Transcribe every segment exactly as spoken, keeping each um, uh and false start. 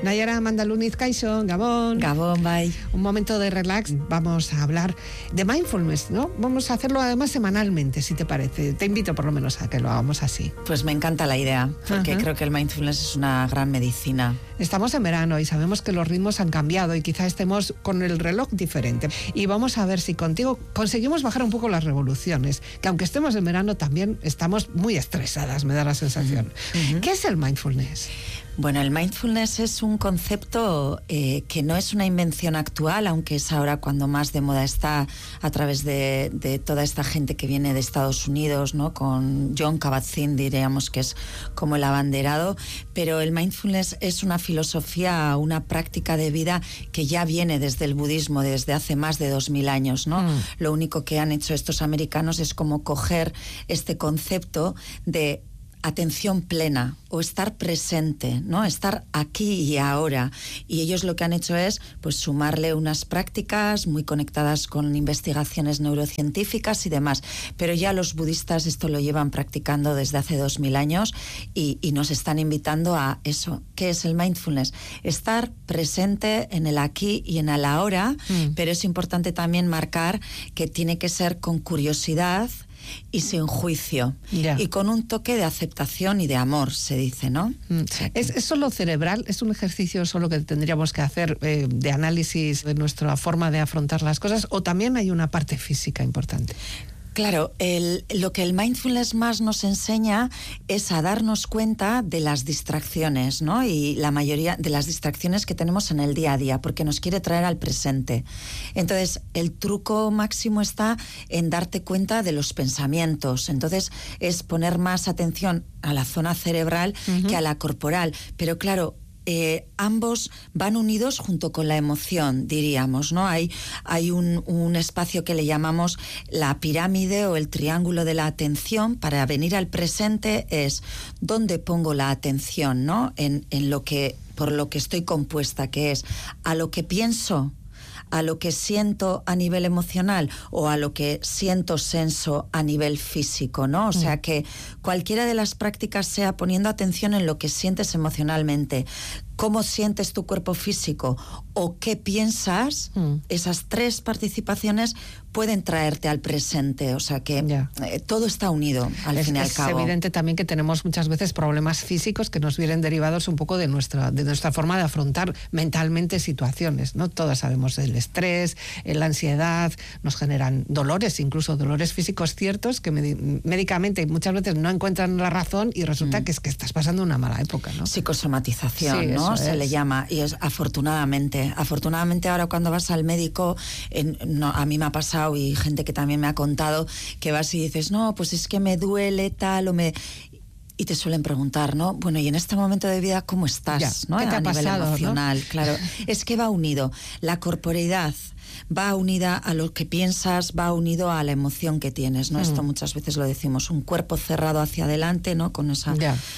Nayara Mandaluniz Kaixo, Gabón. Gabón, bye. Un momento de relax, vamos a hablar de mindfulness, ¿no? Vamos a hacerlo además semanalmente, si te parece. Te invito por lo menos a que lo hagamos así. Pues me encanta la idea, porque Ajá. creo que el mindfulness es una gran medicina. Estamos en verano y sabemos que los ritmos han cambiado y quizá estemos con el reloj diferente. Y vamos a ver si contigo conseguimos bajar un poco las revoluciones, que aunque estemos en verano también estamos muy estresadas, me da la sensación. Uh-huh. ¿Qué es el mindfulness? Bueno, el mindfulness es un concepto eh, que no es una invención actual, aunque es ahora cuando más de moda está a través de, de toda esta gente que viene de Estados Unidos, ¿no? Con Jon Kabat-Zinn, diríamos que es como el abanderado, pero el mindfulness es una filosofía, una práctica de vida que ya viene desde el budismo, desde hace más de dos mil años, ¿no? Mm. Lo único que han hecho estos americanos es como coger este concepto de atención plena o estar presente, ¿no? Estar aquí y ahora. Y ellos lo que han hecho es pues sumarle unas prácticas muy conectadas con investigaciones neurocientíficas y demás. Pero ya los budistas esto lo llevan practicando desde hace dos mil años y, y nos están invitando a eso. ¿Qué es el mindfulness? Estar presente en el aquí y en el ahora, mm. pero es importante también marcar que tiene que ser con curiosidad y sin juicio, yeah. y con un toque de aceptación y de amor, se dice, ¿no? Mm. ¿Es, ¿Es solo cerebral? ¿Es un ejercicio solo que tendríamos que hacer eh, de análisis de nuestra forma de afrontar las cosas? ¿O también hay una parte física importante? Claro, el, lo que el mindfulness más nos enseña es a darnos cuenta de las distracciones, ¿no? Y la mayoría de las distracciones que tenemos en el día a día, porque nos quiere traer al presente. Entonces, el truco máximo está en darte cuenta de los pensamientos. Entonces, es poner más atención a la zona cerebral uh-huh. que a la corporal. Pero claro, Eh, ambos van unidos junto con la emoción, diríamos, ¿no? Hay, hay un, un espacio que le llamamos la pirámide o el triángulo de la atención. Para venir al presente es dónde pongo la atención, ¿no? En, en lo que, por lo que estoy compuesta, que es a lo que pienso, a lo que siento a nivel emocional o a lo que siento senso a nivel físico, ¿no? O mm. sea, que cualquiera de las prácticas sea poniendo atención en lo que sientes emocionalmente, cómo sientes tu cuerpo físico o qué piensas, mm. esas tres participaciones pueden traerte al presente, o sea que yeah. eh, todo está unido al es, fin y al es cabo. Es evidente también que tenemos muchas veces problemas físicos que nos vienen derivados un poco de nuestra, de nuestra forma de afrontar mentalmente situaciones, ¿no? Todas sabemos del estrés, la ansiedad, nos generan dolores, incluso dolores físicos ciertos que médicamente muchas veces no encuentran la razón y resulta mm. que es que estás pasando una mala época, ¿no? Psicosomatización, sí, ¿no? Se es. le llama, y es afortunadamente, afortunadamente ahora cuando vas al médico, en, no, a mí me ha pasado y gente que también me ha contado que vas y dices, no, pues es que me duele tal o me... Y te suelen preguntar, ¿no? Bueno, y en este momento de vida, ¿cómo estás? Ya, ¿no? ¿qué te a ha nivel pasado, emocional, ¿no? Claro. Es que va unido. La corporeidad va unida a lo que piensas, va unido a la emoción que tienes, ¿no? Mm. Esto muchas veces lo decimos, un cuerpo cerrado hacia adelante, ¿no? Con esa,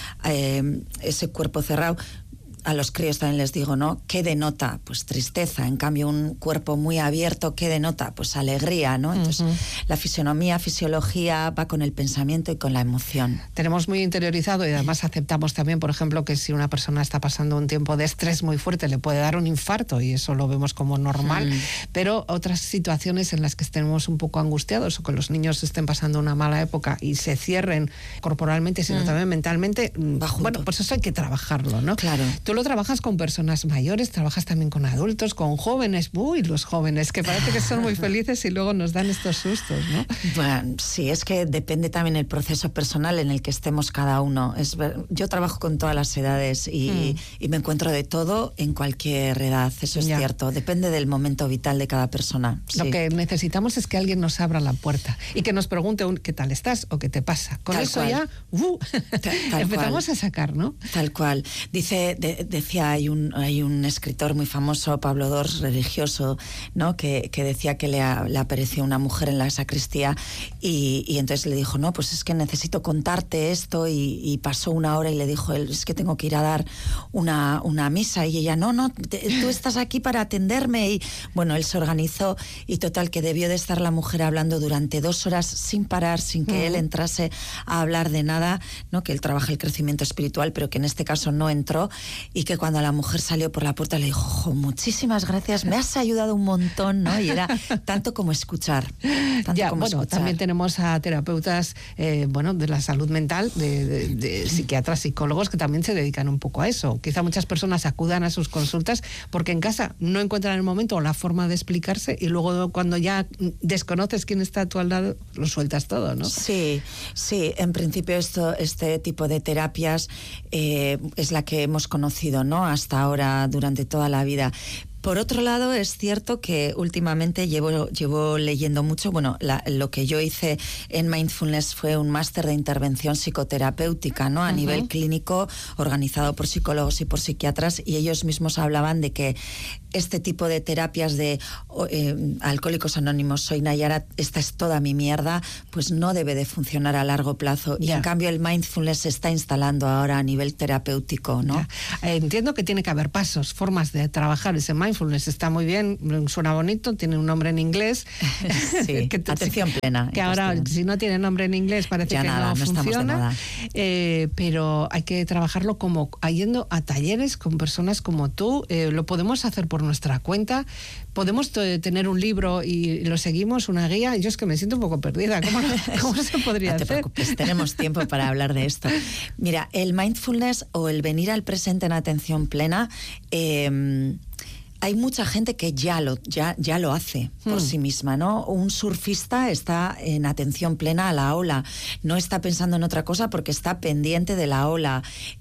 eh, ese cuerpo cerrado. A los críos también les digo, ¿no? ¿Qué denota? Pues tristeza. En cambio, un cuerpo muy abierto, ¿qué denota? Pues alegría, ¿no? Entonces, uh-huh. la fisionomía, fisiología va con el pensamiento y con la emoción. Tenemos muy interiorizado y además aceptamos también, por ejemplo, que si una persona está pasando un tiempo de estrés muy fuerte, le puede dar un infarto y eso lo vemos como normal, uh-huh. pero otras situaciones en las que estemos un poco angustiados o que los niños estén pasando una mala época y se cierren corporalmente, sino uh-huh. también mentalmente, bueno, pues eso hay que trabajarlo, ¿no? Claro. Tú lo trabajas con personas mayores, trabajas también con adultos, con jóvenes, uy, los jóvenes, que parece que son muy felices y luego nos dan estos sustos, ¿no? Bueno, sí, es que depende también el proceso personal en el que estemos cada uno. Es ver, yo trabajo con todas las edades y, mm. y me encuentro de todo en cualquier edad, eso es ya. cierto, depende del momento vital de cada persona. Sí. Lo que necesitamos es que alguien nos abra la puerta y que nos pregunte un, qué tal estás o qué te pasa. Con tal eso cual. ya uh, tal empezamos cual. a sacar, ¿no? Tal cual. Dice... De, decía, hay un, hay un escritor muy famoso, Pablo Dors, religioso, ¿no? que, que decía que le, a, le apareció una mujer en la sacristía y, y entonces le dijo, no, pues es que necesito contarte esto y, y pasó una hora y le dijo él, es que tengo que ir a dar una, una misa y ella, no, no, te, tú estás aquí para atenderme y bueno, él se organizó y total que debió de estar la mujer hablando durante dos horas sin parar, sin que uh-huh. él entrase a hablar de nada, ¿no? Que él trabaja el crecimiento espiritual, pero que en este caso no entró y que cuando la mujer salió por la puerta le dijo, jo, muchísimas gracias, me has ayudado un montón, ¿no? Y era tanto como escuchar. Tanto ya, como bueno, escuchar. También tenemos a terapeutas eh, bueno, de la salud mental, de, de, de psiquiatras, psicólogos que también se dedican un poco a eso. Quizá muchas personas acudan a sus consultas porque en casa no encuentran el momento o la forma de explicarse y luego cuando ya desconoces quién está a tu al lado, lo sueltas todo, ¿no? Sí, sí, en principio esto, este tipo de terapias eh, es la que hemos conocido, ¿no? Hasta ahora, durante toda la vida. Por otro lado, es cierto que últimamente llevo, llevo leyendo mucho. Bueno, la, lo que yo hice en Mindfulness fue un máster de intervención psicoterapéutica, ¿no? A uh-huh. nivel clínico, organizado por psicólogos y por psiquiatras, y ellos mismos hablaban de que este tipo de terapias de eh, Alcohólicos Anónimos, soy Nayara, esta es toda mi mierda, pues no debe de funcionar a largo plazo. Yeah. Y en cambio el mindfulness se está instalando ahora a nivel terapéutico, ¿no? Yeah. Eh, entiendo que tiene que haber pasos, formas de trabajar ese mindfulness. Está muy bien, suena bonito, tiene un nombre en inglés. Sí, que te, atención plena. Que ahora, si no tiene nombre en inglés, parece ya que nada, no, no funciona. Eh, pero hay que trabajarlo como yendo a talleres con personas como tú. Eh, lo podemos hacer por nuestra cuenta. Podemos t- tener un libro y lo seguimos, una guía. Yo es que me siento un poco perdida. ¿Cómo, cómo se podría no te hacer? Preocupes, tenemos tiempo para hablar de esto. Mira, el mindfulness o el venir al presente en atención plena, eh, hay mucha gente que ya lo, ya, ya lo hace por hmm. sí misma, ¿no? Un surfista está en atención plena a la ola, no está pensando en otra cosa porque está pendiente de la ola.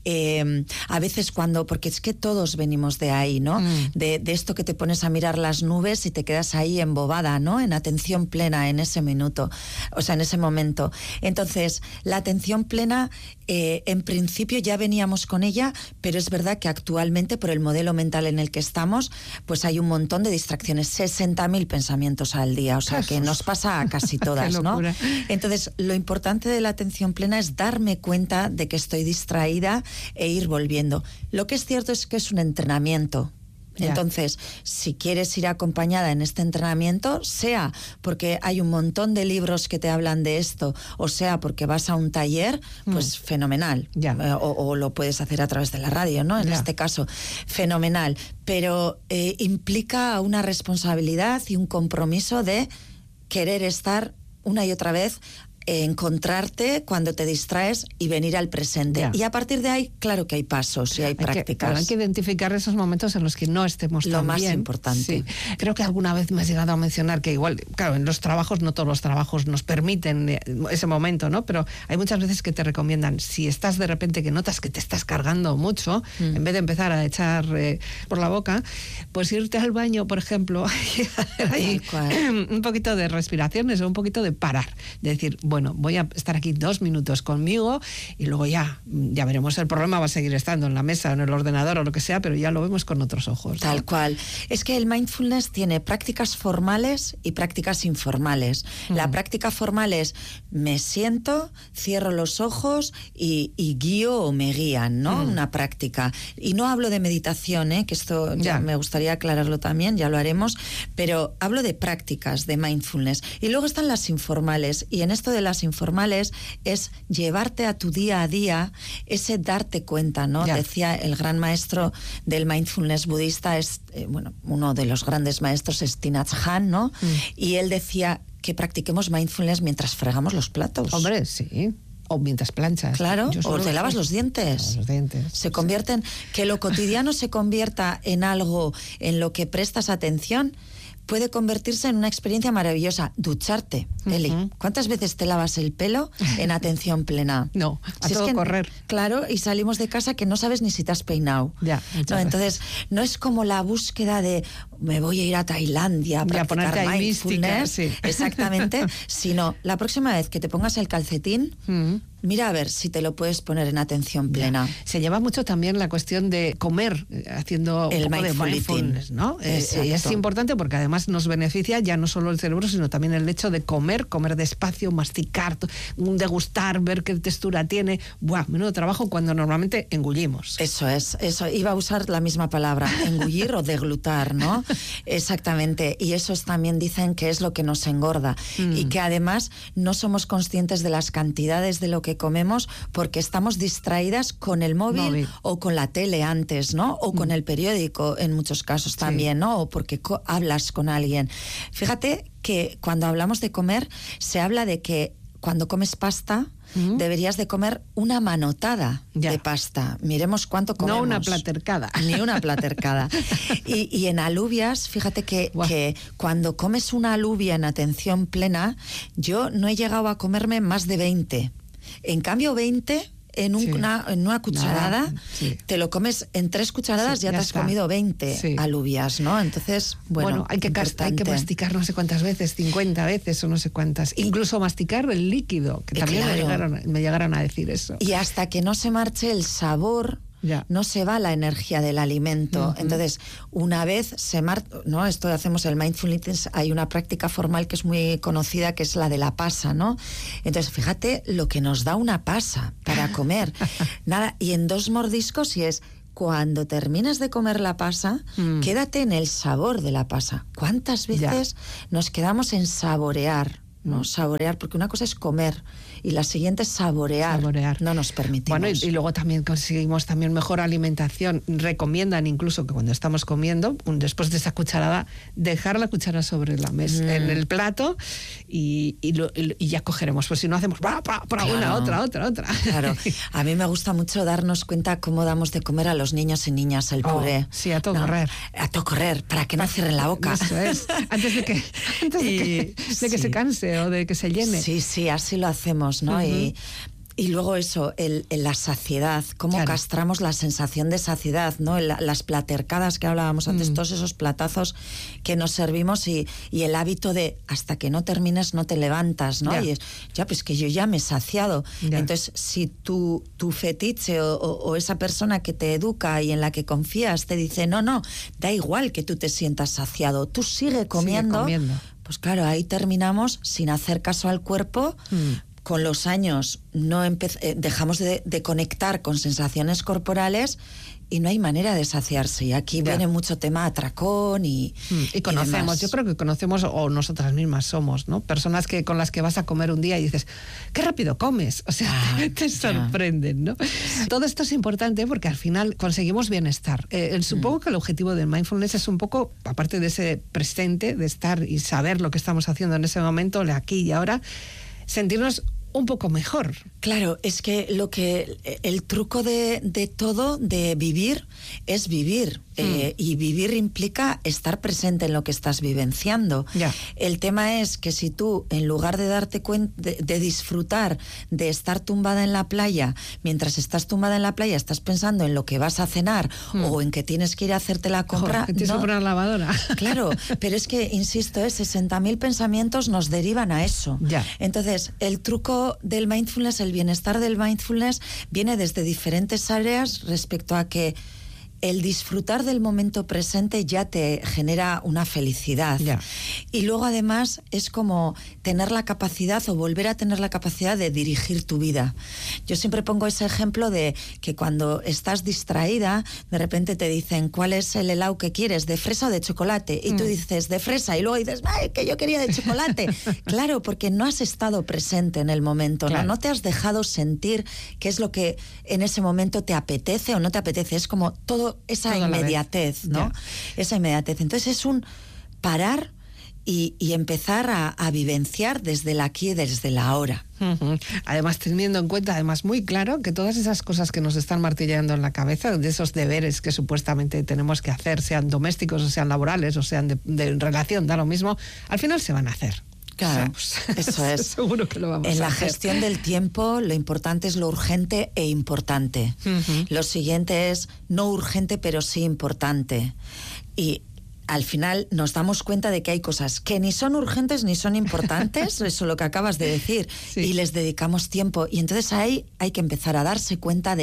Eh, a veces cuando, porque es que todos venimos de ahí, ¿no? Hmm. De, de esto que te pones a mirar las nubes y te quedas ahí embobada, ¿no? En atención plena en ese minuto, o sea, en ese momento. Entonces, la atención plena, eh, en principio ya veníamos con ella, pero es verdad que actualmente, por el modelo mental en el que estamos, pues hay un montón de distracciones, sesenta mil pensamientos al día, o sea, que nos pasa a casi todas, ¿no? Entonces, lo importante de la atención plena es darme cuenta de que estoy distraída e ir volviendo. Lo que es cierto es que es un entrenamiento. Yeah. Entonces, si quieres ir acompañada en este entrenamiento, sea porque hay un montón de libros que te hablan de esto, o sea porque vas a un taller, pues mm. fenomenal. Yeah. Eh, o, o lo puedes hacer a través de la radio, ¿no? En yeah. este caso, fenomenal. Pero eh, implica una responsabilidad y un compromiso de querer estar una y otra vez, encontrarte cuando te distraes y venir al presente. Yeah. Y a partir de ahí, claro que hay pasos y hay, hay prácticas. Que, claro, hay que identificar esos momentos en los que no estemos Lo tan más bien. importante. Sí. Creo que alguna vez me has llegado a mencionar que igual, claro, en los trabajos, no todos los trabajos nos permiten ese momento, ¿no? Pero hay muchas veces que te recomiendan, si estás de repente que notas que te estás cargando mucho, mm. en vez de empezar a echar eh, por la boca, pues irte al baño, por ejemplo, y ahí, un poquito de respiraciones o un poquito de parar, de decir, bueno, voy a estar aquí dos minutos conmigo y luego ya, ya veremos, el problema va a seguir estando en la mesa, en el ordenador o lo que sea, pero ya lo vemos con otros ojos, ¿no? Tal cual. Es que el mindfulness tiene prácticas formales y prácticas informales. Mm. La práctica formal es me siento, cierro los ojos y, y guío o me guían, ¿no? Mm. Una práctica. Y no hablo de meditación, ¿eh? Que esto ya, ya me gustaría aclararlo también, ya lo haremos, pero hablo de prácticas de mindfulness. Y luego están las informales, y en esto de las informales es llevarte a tu día a día ese darte cuenta, ¿no? Yeah. Decía el gran maestro del mindfulness budista, es eh, bueno, uno de los grandes maestros es Thich Nhat Hanh, ¿no? Mm. Y él decía que practiquemos mindfulness mientras fregamos los platos. Hombre, sí. O mientras planchas. Claro, o te lavas los dientes. Los dientes. Se convierten, que lo cotidiano se convierta en algo en lo que prestas atención, puede convertirse en una experiencia maravillosa. Ducharte, uh-huh. Eli. ¿Cuántas veces te lavas el pelo en atención plena? No, a si todo es que, correr. Claro, y salimos de casa que no sabes ni si te has peinado. Ya, no, entonces, no es como la búsqueda de me voy a ir a Tailandia a practicar ahí mindfulness. Mística, sí. Exactamente. Sino, la próxima vez que te pongas el calcetín, uh-huh. mira a ver si te lo puedes poner en atención plena. Ya. Se lleva mucho también la cuestión de comer haciendo el un poco de mindfulness, ¿no? Eh, es importante porque además nos beneficia ya no solo el cerebro, sino también el hecho de comer, comer despacio, masticar, degustar, ver qué textura tiene. Buah, menudo trabajo cuando normalmente engullimos. Eso es, eso. Iba a usar la misma palabra, engullir o deglutar, ¿no? Exactamente. Y esos también dicen que es lo que nos engorda. Mm. Y que además no somos conscientes de las cantidades de lo que que comemos porque estamos distraídas con el móvil, móvil. o con la tele antes, ¿no? O con mm. el periódico en muchos casos también, sí. ¿no? O porque co- hablas con alguien. Fíjate que cuando hablamos de comer, se habla de que cuando comes pasta, ¿Mm? deberías de comer una manotada ya. de pasta. Miremos cuánto comemos. No una platercada. Ni una platercada. y, y en alubias, fíjate que, wow. que cuando comes una alubia en atención plena, yo no he llegado a comerme más de veinte. En cambio, veinte... En, un, sí. una, en una cucharada, Nada, sí. te lo comes en tres cucharadas, sí, ya, ya te has está. comido veinte sí. alubias, ¿no? Entonces, bueno, bueno hay, que hay que masticar no sé cuántas veces, cincuenta veces o no sé cuántas. Incluso masticar el líquido, que también claro. me, llegaron, me llegaron a decir eso. Y hasta que no se marche el sabor... Ya. No se va la energía del alimento. Uh-huh. Entonces, una vez se marcha, ¿no? Esto hacemos el mindfulness, hay una práctica formal que es muy conocida, que es la de la pasa, ¿no? Entonces, fíjate lo que nos da una pasa para comer. Nada, y en dos mordiscos, y es cuando termines de comer la pasa, mm. quédate en el sabor de la pasa. ¿Cuántas veces ya. nos quedamos en saborear? ¿No? Saborear, porque una cosa es comer y la siguiente es saborear. saborear. No nos permitimos. Bueno, y, y luego también conseguimos también mejor alimentación. Recomiendan incluso que cuando estamos comiendo, un, después de esa cucharada, dejar la cuchara sobre la mesa, mm. en el plato, y, y, lo, y, y ya cogeremos. Pues si no hacemos para, para, para claro. una, otra, otra, otra. Claro. A mí me gusta mucho darnos cuenta cómo damos de comer a los niños y niñas el puré. Oh, sí, a todo no, correr. A todo correr, para que no cierren la boca. Eso es. Antes de que, antes y, de que, de sí. que se canse o de que se llene. Sí, sí, así lo hacemos, ¿no? Uh-huh. Y, y luego eso, el, el, la saciedad, cómo claro. castramos la sensación de saciedad, ¿no? El, las platercadas que hablábamos antes, mm. todos esos platazos que nos servimos y, y el hábito de hasta que no termines no te levantas, ¿no? Ya. Y es, ya, pues que yo ya me he saciado. Ya. Entonces, si tu, tu fetiche o, o, o esa persona que te educa y en la que confías te dice, no, no, da igual que tú te sientas saciado, tú sigue comiendo. Sigue comiendo. Pues claro, ahí terminamos sin hacer caso al cuerpo. Mm. Con los años no empe- eh, dejamos de, de conectar con sensaciones corporales y no hay manera de saciarse. Y aquí ya. viene mucho tema atracón y mm, y conocemos, y yo creo que conocemos, o nosotras mismas somos, ¿no? Personas que con las que vas a comer un día y dices, qué rápido comes, o sea, ah, te, te sorprenden, ¿no? Sí. Todo esto es importante porque al final conseguimos bienestar. Eh, el, supongo mm. que el objetivo del mindfulness es un poco, aparte de ese presente, de estar y saber lo que estamos haciendo en ese momento, aquí y ahora, sentirnos un poco mejor. Claro, es que lo que el truco de, de todo, de vivir, es vivir. Mm. Eh, y vivir implica estar presente en lo que estás vivenciando. Ya. El tema es que si tú, en lugar de darte cuenta, de, de disfrutar de estar tumbada en la playa, mientras estás tumbada en la playa estás pensando en lo que vas a cenar mm. o en que tienes que ir a hacerte la compra. Joder, que tienes no. que poner la lavadora. Claro, pero es que, insisto, eh, sesenta mil pensamientos nos derivan a eso. Ya. Entonces, el truco del mindfulness, el bienestar del mindfulness, viene desde diferentes áreas respecto a que el disfrutar del momento presente ya te genera una felicidad. Yeah. Y luego además es como tener la capacidad o volver a tener la capacidad de dirigir tu vida. Yo siempre pongo ese ejemplo de que cuando estás distraída, de repente te dicen ¿cuál es el helado que quieres? ¿De fresa o de chocolate? Y mm. tú dices de fresa y luego dices ¡ay, que yo quería de chocolate! Claro, porque no has estado presente en el momento, claro. ¿no? No te has dejado sentir qué es lo que en ese momento te apetece o no te apetece. Es como todo esa Toda inmediatez, ¿no? Yeah. Esa inmediatez. Entonces es un parar y, y empezar a, a vivenciar desde el aquí y desde la ahora. Uh-huh. Además, teniendo en cuenta, además, muy claro que todas esas cosas que nos están martillando en la cabeza, de esos deberes que supuestamente tenemos que hacer, sean domésticos o sean laborales o sean de, de relación, da lo mismo, al final se van a hacer. Claro, o sea, pues, eso es. Seguro que lo vamos en a la hacer. Gestión del tiempo, lo importante es lo urgente e importante. Uh-huh. Lo siguiente es no urgente, pero sí importante. Y al final nos damos cuenta de que hay cosas que ni son urgentes ni son importantes, eso es lo que acabas de decir, sí. y les dedicamos tiempo. Y entonces ahí hay que empezar a darse cuenta de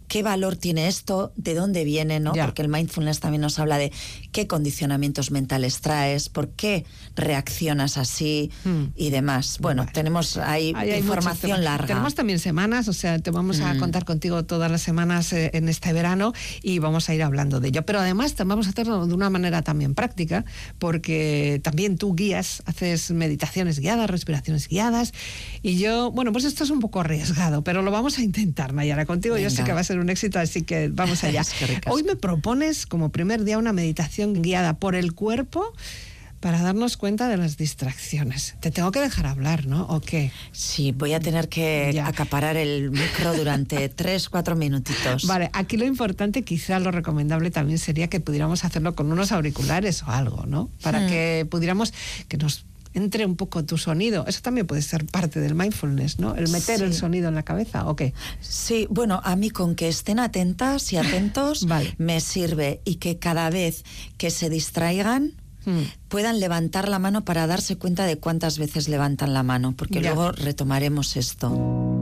qué valor tiene esto, de dónde viene, ¿no? Ya. Porque el mindfulness también nos habla de qué condicionamientos mentales traes, por qué reaccionas así mm. y demás. Bueno, bueno, tenemos ahí, ahí información larga. Tenemos también semanas, o sea, te vamos a mm. contar contigo todas las semanas eh, en este verano y vamos a ir hablando de ello. Pero además vamos a hacerlo de una manera también práctica, porque también tú guías, haces meditaciones guiadas, respiraciones guiadas, y yo, bueno, pues esto es un poco arriesgado, pero lo vamos a intentar, Nayara. Contigo Venga. Yo sé que va a ser un éxito, así que vamos allá. Hoy me propones como primer día una meditación guiada por el cuerpo para darnos cuenta de las distracciones. Te tengo que dejar hablar, ¿no? ¿O qué? Sí, voy a tener que ya. acaparar el micro durante tres, cuatro minutitos. Vale, aquí lo importante, quizá lo recomendable también sería que pudiéramos hacerlo con unos auriculares o algo, ¿no? Para hmm. que pudiéramos, que nos entre un poco tu sonido. Eso también puede ser parte del mindfulness, ¿no? El meter sí. el sonido en la cabeza, ¿o qué? Sí, bueno, a mí con que estén atentas y atentos vale. me sirve, y que cada vez que se distraigan hmm. puedan levantar la mano para darse cuenta de cuántas veces levantan la mano, porque ya. luego retomaremos esto.